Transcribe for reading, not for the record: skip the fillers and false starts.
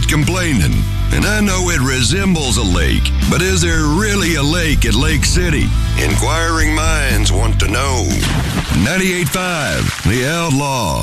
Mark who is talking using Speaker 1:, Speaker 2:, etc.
Speaker 1: complaining. And I know it resembles a lake, but is there really a lake at Lake City? Inquiring minds want to know. 98.5, The Outlaw.